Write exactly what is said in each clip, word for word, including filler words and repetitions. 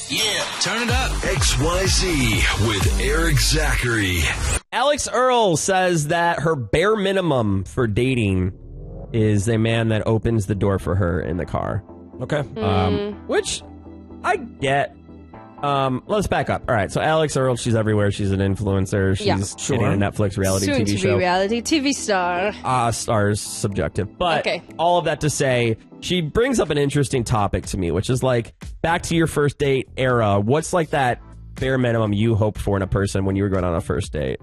Yeah, turn it up. X Y Z with Eric Zachary. Alex Earl says that her bare minimum for dating is a man that opens the door for her in the car. Okay. Um, Mm. which I get. Um, let's back up. All right, so Alex Earl, she's everywhere. She's an influencer. She's Yeah. getting Sure. a Netflix reality Soon T V to be show. reality T V star. Uh, stars subjective. But Okay. all of that to say, she brings up an interesting topic to me, which is like back to your first date era. What's like that bare minimum you hope for in a person when you were going on a first date?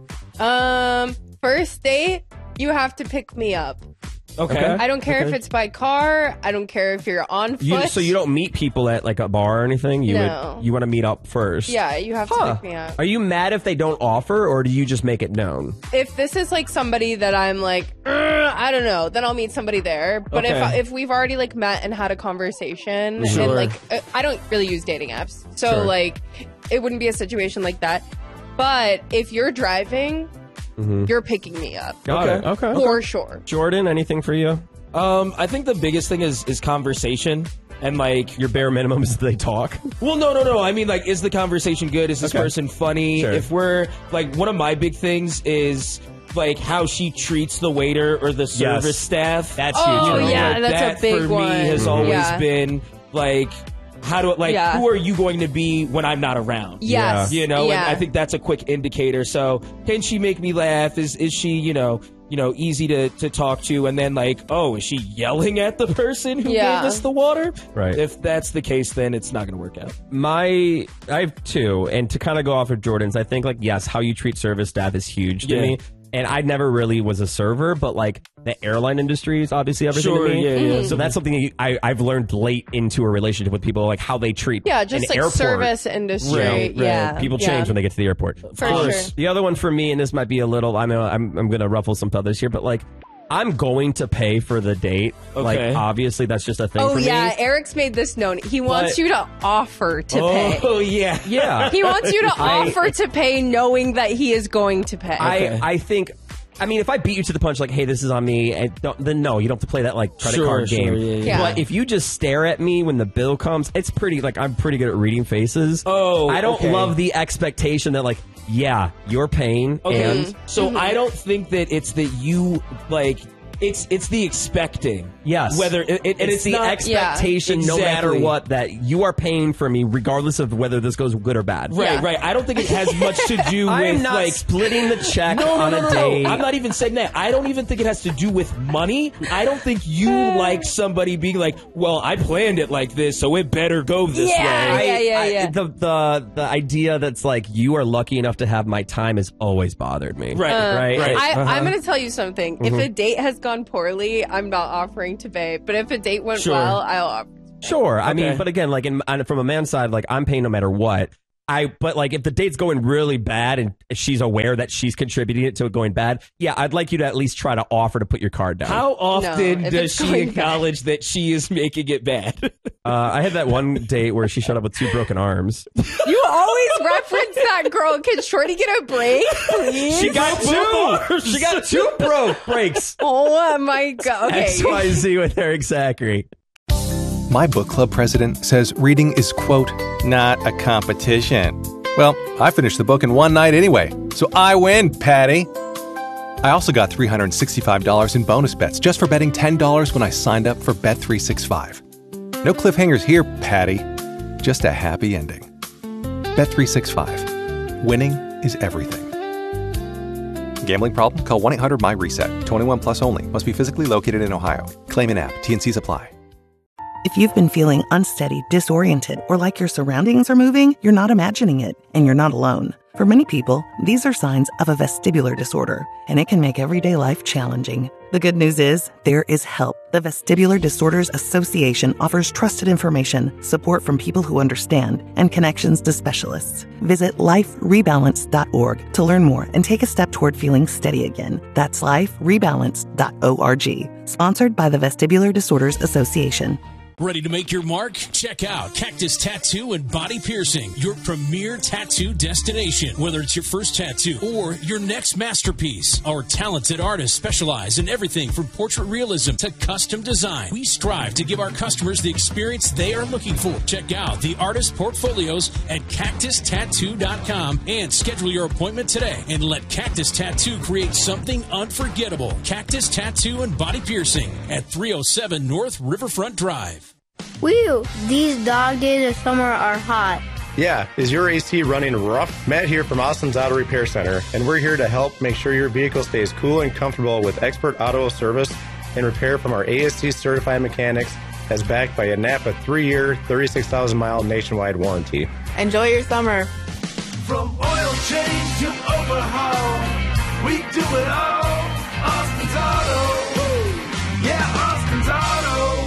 Um, first date, you have to pick me up. Okay. I don't care if Okay. it's by car. I don't care if you're on foot. You, so you don't meet people at like a bar or anything? You No. would, you want to meet up first? Yeah, you have Huh. to pick me up. Are you mad if they don't offer, or do you just make it known? If this is like somebody that I'm like, "Ugh," I don't know, then I'll meet somebody there. But Okay. if if we've already like met and had a conversation, Sure. and like uh, I don't really use dating apps, so Sure. like it wouldn't be a situation like that. But if you're driving, you're picking me up Got it. Okay. Okay. for sure. Jordan, anything for you? Um, I think the biggest thing is is conversation and like Your bare minimum is they talk. Well, no, no, no. I mean, like, is the conversation good? Is this Okay. person funny? Sure. If we're like, one of my big things is like how she treats the waiter or the service staff. That's Oh, huge. yeah, Like, that's a that big for one. me has Mhm. always Yeah. been like, how do like Yeah. who are you going to be when I'm not around? Yes. You know, Yeah. and I think that's a quick indicator. So, can she make me laugh? Is is she, you know, you know, easy to, to talk to? And then like, oh, is she yelling at the person who Yeah. gave us the water? Right. If that's the case, then it's not going to work out. My, I have two, and to kind of go off of Jordan's, I think like yes, how you treat service staff is huge to Yeah. me. And I never really was a server, but like the airline industry is obviously everything Sure, to me. yeah, yeah. So that's something I, I've learned late into a relationship with people, like how they treat Yeah, just an like airport. service industry. Right, right. Yeah, People yeah. change when they get to the airport. For Um, sure. The other one for me, and this might be a little, I know I'm, I'm going to ruffle some feathers here, but like I'm going to pay for the date. Like Okay. obviously that's just a thing Oh for yeah, me. Eric's made this known. He wants But- you to offer to pay. Oh yeah, Yeah. He wants you to I- offer to pay, knowing that he is going to pay. Okay. I, I think, I mean, if I beat you to the punch, like, hey, this is on me, and don't, then no, you don't have to play that like credit Sure, card sure, game. yeah, yeah. Yeah. But if you just stare at me when the bill comes, it's pretty, like, I'm pretty good at reading faces. Oh, I don't okay. love the expectation that, like, yeah, you're paying, Okay, and so I don't think that it's that you like. It's it's the expecting. yes, Whether it, it, and it's, it's the not, expectation, Yeah, no matter exactly. what, that you are paying for me, regardless of whether this goes good or bad. Right, Yeah. right. I don't think it has much to do with I am not like. splitting the check No, no, on no, a no, date. no. I'm not even saying that. I don't even think it has to do with money. I don't think you like somebody being like, "Well, I planned it like this, so it better go this Yeah. way." yeah, yeah, I- yeah. The the the idea that's like you are lucky enough to have my time has always bothered me. Right, Uh, right, right. I, Uh-huh. I'm going to tell you something. If a date has gone poorly, I'm not offering to pay. But if a date went Sure. well, I'll offer. Sure. I mean, Okay. but again, like in, on, from a man's side, like I'm paying no matter what. I but like if the date's going really bad and she's aware that she's contributing it to it going bad, yeah, I'd like you to at least try to offer to put your card down. How often No, if does it's she going acknowledge that she is making it bad? Uh, I had that one date where she showed up with two broken arms. You always reference that girl. Can Shorty get a break, please? She got two. She got two broke breaks. Oh my god. Okay. X Y Z with Eric Zachary. My book club president says reading is, quote, not a competition. Well, I finished the book in one night anyway, so I win, Patty. I also got three hundred sixty-five dollars in bonus bets just for betting ten dollars when I signed up for Bet three sixty-five. No cliffhangers here, Patty. Just a happy ending. Bet three sixty-five. Winning is everything. Gambling problem? Call one eight hundred M Y reset. twenty-one plus only. Must be physically located in Ohio. Claim in app. T and Cs apply. If you've been feeling unsteady, disoriented, or like your surroundings are moving, you're not imagining it, and you're not alone. For many people, these are signs of a vestibular disorder, and it can make everyday life challenging. The good news is, there is help. The Vestibular Disorders Association offers trusted information, support from people who understand, and connections to specialists. Visit life rebalance dot org to learn more and take a step toward feeling steady again. That's life rebalance dot org. Sponsored by the Vestibular Disorders Association. Ready to make your mark? Check out Cactus Tattoo and Body Piercing, your premier tattoo destination. Whether it's your first tattoo or your next masterpiece, our talented artists specialize in everything from portrait realism to custom design. We strive to give our customers the experience they are looking for. Check out the artist portfolios at cactus tattoo dot com and schedule your appointment today and let Cactus Tattoo create something unforgettable. Cactus Tattoo and Body Piercing at three oh seven North Riverfront Drive. Whew, these dog days of summer are hot. Yeah, is your A C running rough? Matt here from Austin's Auto Repair Center, and we're here to help make sure your vehicle stays cool and comfortable with expert auto service and repair from our A S C certified mechanics, as backed by a Napa three-year, thirty-six thousand mile nationwide warranty. Enjoy your summer. From oil change to overhaul, we do it all. Austin's Auto. Woo! Yeah, Austin's Auto.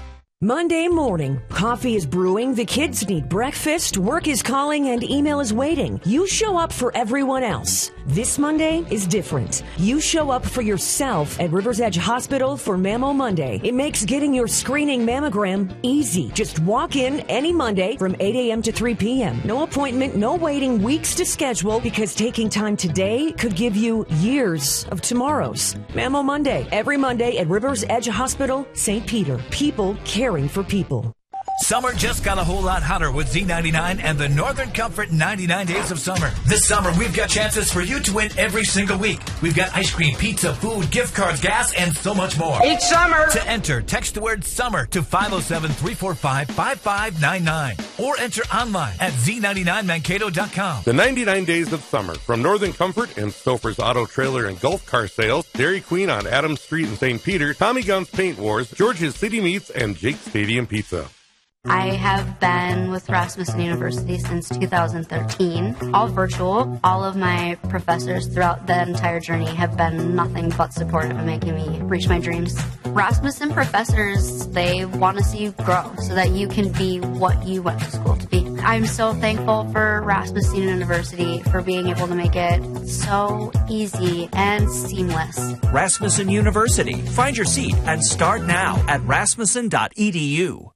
Monday morning, coffee is brewing, the kids need breakfast, work is calling, and email is waiting. You show up for everyone else. This Monday is different. You show up for yourself at Rivers Edge Hospital for Mammo Monday. It makes getting your screening mammogram easy. Just walk in any Monday from eight a.m. to three p.m. No appointment, no waiting weeks to schedule, because taking time today could give you years of tomorrows. Mammo Monday, every Monday at Rivers Edge Hospital, Saint Peter. People caring for people. Summer just got a whole lot hotter with Z ninety-nine and the Northern Comfort ninety-nine Days of Summer. This summer, we've got chances for you to win every single week. We've got ice cream, pizza, food, gift cards, gas, and so much more. Each summer! To enter, text the word SUMMER to five oh seven, three four five, five five nine nine or enter online at z ninety-nine mankato dot com. The ninety-nine Days of Summer from Northern Comfort and Stouffer's Auto Trailer and Golf Car Sales, Dairy Queen on Adams Street in Saint Peter, Tommy Gunn's Paint Wars, George's City Meats, and Jake's Stadium Pizza. I have been with Rasmussen University since two thousand thirteen, all virtual. All of my professors throughout the entire journey have been nothing but supportive in making me reach my dreams. Rasmussen professors, they want to see you grow so that you can be what you went to school to be. I'm so thankful for Rasmussen University for being able to make it so easy and seamless. Rasmussen University. Find your seat and start now at rasmussen dot e d u.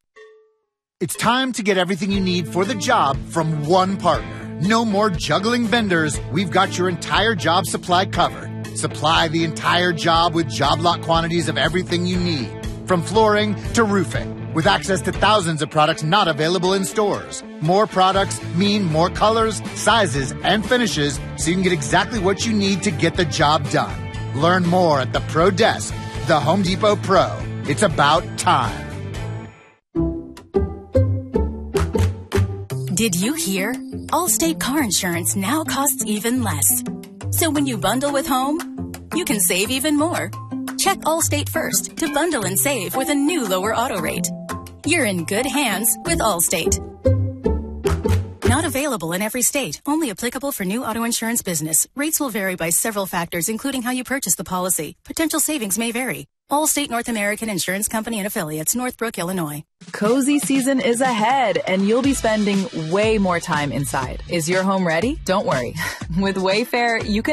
It's time to get everything you need for the job from one partner. No more juggling vendors. We've got your entire job supply covered. Supply the entire job with job lot quantities of everything you need, from flooring to roofing, with access to thousands of products not available in stores. More products mean more colors, sizes, and finishes, so you can get exactly what you need to get the job done. Learn more at the Pro Desk, the Home Depot Pro. It's about time. Did you hear? Allstate car insurance now costs even less. So when you bundle with home, you can save even more. Check Allstate first to bundle and save with a new lower auto rate. You're in good hands with Allstate. Not available in every state. Only applicable for new auto insurance business. Rates will vary by several factors, including how you purchase the policy. Potential savings may vary. Allstate North American Insurance Company and Affiliates, Northbrook, Illinois. Cozy season is ahead, and you'll be spending way more time inside. Is your home ready? Don't worry. With Wayfair, you can